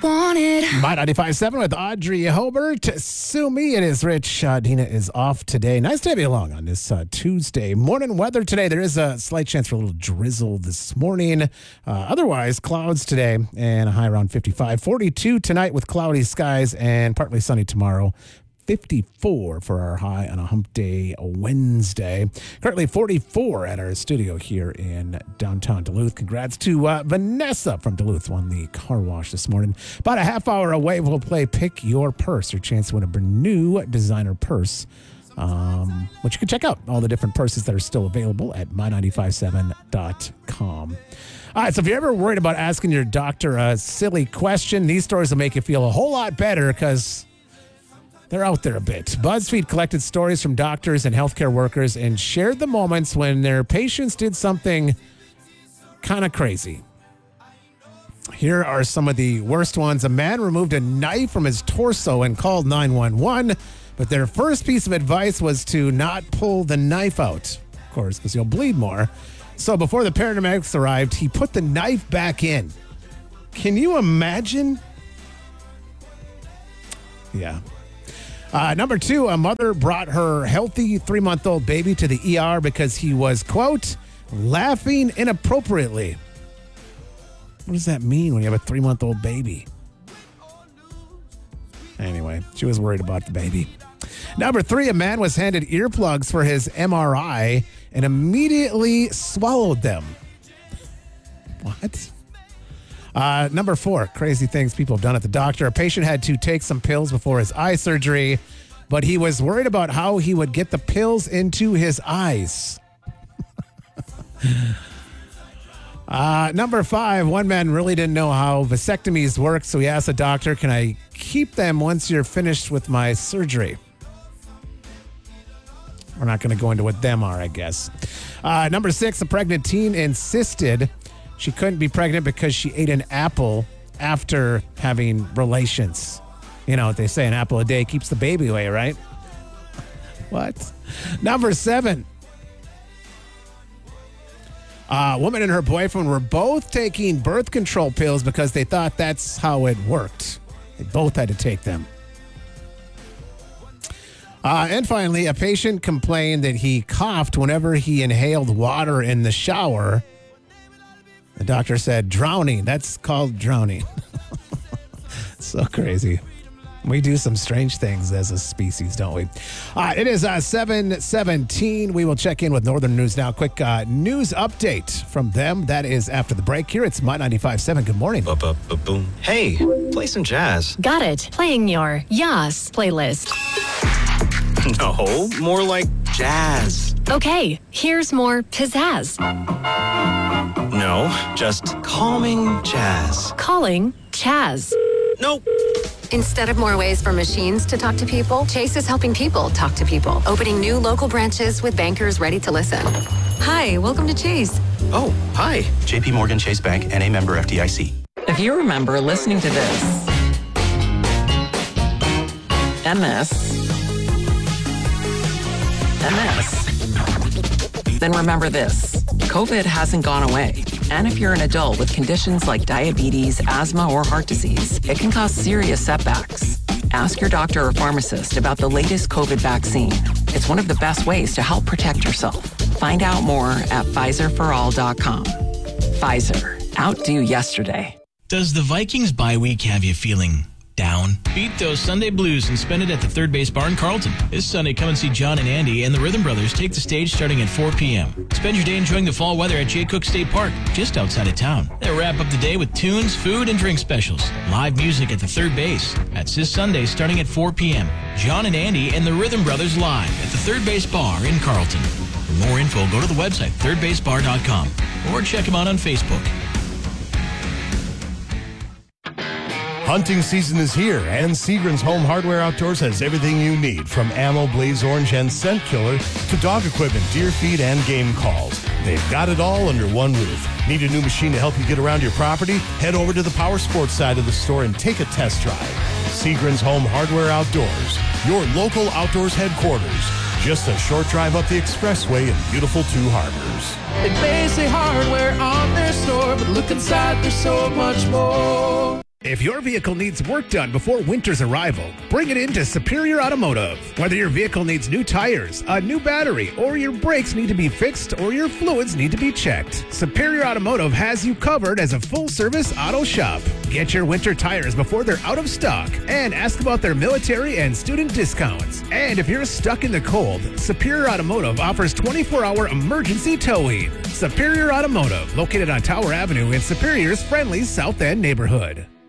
wanted. My 95.7 with Audrey Hobart. Sue me, it is Rich. Dina is off today. Nice to have you along on this Tuesday morning. Weather today, there is a slight chance for a little drizzle this morning. Otherwise, clouds today and a high around 55. 42 tonight with cloudy skies and partly sunny tomorrow. 54 for our high on a hump day Wednesday. Currently 44 at our studio here in downtown Duluth. Congrats to Vanessa from Duluth, won the car wash this morning. About a half hour away, we'll play Pick Your Purse. Your chance to win a new designer purse, which you can check out all the different purses that are still available at my957.com. All right, so if you're ever worried about asking your doctor a silly question, these stories will make you feel a whole lot better because they're out there a bit. BuzzFeed collected stories from doctors and healthcare workers and shared the moments when their patients did something kind of crazy. Here are some of the worst ones. A man removed a knife from his torso and called 911, but their first piece of advice was to not pull the knife out, of course, because you'll bleed more. So before the paramedics arrived, he put the knife back in. Can you imagine? Yeah. Number 2, a mother brought her healthy 3-month-old baby to the ER because he was, quote, laughing inappropriately. What does that mean when you have a 3-month-old baby? Anyway, she was worried about the baby. Number 3, a man was handed earplugs for his MRI and immediately swallowed them. What? Number 4, crazy things people have done at the doctor. A patient had to take some pills before his eye surgery, but he was worried about how he would get the pills into his eyes. Number 5, one man really didn't know how vasectomies work, so he asked the doctor, can I keep them once you're finished with my surgery? We're not going to go into what them are, I guess. Number 6, a pregnant teen insisted she couldn't be pregnant because she ate an apple after having relations. You know what they say, an apple a day keeps the baby away, right? What? Number 7. A woman and her boyfriend were both taking birth control pills because they thought that's how it worked. They both had to take them. And finally, a patient complained that he coughed whenever he inhaled water in the shower. The doctor said, drowning. That's called drowning. So crazy. We do some strange things as a species, don't we? It is 7:17. We will check in with Northern News now. Quick news update from them. That is after the break. Here it's My 95.7. Good morning. Boom. Hey, play some jazz. Got it. Playing your Yas playlist. No, more like jazz. Okay, here's more pizzazz. No, just calming jazz. Calling Chaz. Nope. Instead of more ways for machines to talk to people, Chase is helping people talk to people, opening new local branches with bankers ready to listen. Hi, welcome to Chase. Oh, hi. JP Morgan Chase Bank, N.A. member FDIC. If you remember listening to this, MS, then remember this. COVID hasn't gone away. And if you're an adult with conditions like diabetes, asthma, or heart disease, it can cause serious setbacks. Ask your doctor or pharmacist about the latest COVID vaccine. It's one of the best ways to help protect yourself. Find out more at PfizerForAll.com. Pfizer. Outdo yesterday. Does the Vikings bye week have you feeling down? Beat those Sunday blues and spend it at the Third Base Bar in Carlton. This Sunday, come and see John and Andy and the Rhythm Brothers take the stage starting at 4 p.m. Spend your day enjoying the fall weather at Jay Cook State Park, just outside of town. They'll wrap up the day with tunes, food, and drink specials. Live music at the Third Base. That's this Sunday starting at 4 p.m. John and Andy and the Rhythm Brothers live at the Third Base Bar in Carlton. For more info, go to the website thirdbasebar.com or check them out on Facebook. Hunting season is here, and Seagram's Home Hardware Outdoors has everything you need, from ammo, blaze orange, and scent killer to dog equipment, deer feed, and game calls. They've got it all under one roof. Need a new machine to help you get around your property? Head over to the Power Sports side of the store and take a test drive. Seagram's Home Hardware Outdoors, your local outdoors headquarters. Just a short drive up the expressway in beautiful Two Harbors. They may say hardware on their store, but look inside, there's so much more. If your vehicle needs work done before winter's arrival, bring it into Superior Automotive. Whether your vehicle needs new tires, a new battery, or your brakes need to be fixed or your fluids need to be checked, Superior Automotive has you covered as a full-service auto shop. Get your winter tires before they're out of stock and ask about their military and student discounts. And if you're stuck in the cold, Superior Automotive offers 24-hour emergency towing. Superior Automotive, located on Tower Avenue in Superior's friendly South End neighborhood.